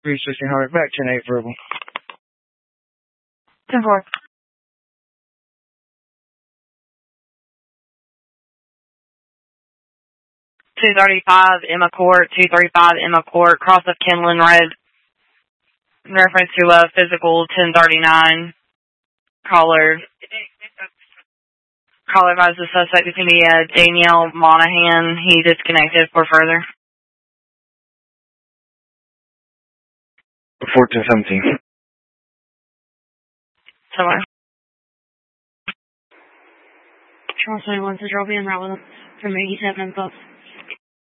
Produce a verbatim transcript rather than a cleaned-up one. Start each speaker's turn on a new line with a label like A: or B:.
A: three sixteen Howard, back ten eight verbal.
B: ten four. two thirty-five Emma Court, two thirty-five Emma Court, cross of Kenland Road. In reference to a uh, physical ten thirty-nine. Caller. Caller advised the suspect is going to be uh, Danielle Monahan. He disconnected for further.
A: fourteen seventeen.
B: Somewhere. Charles twenty-one says you'll be en route with him from eighty-seven and folks.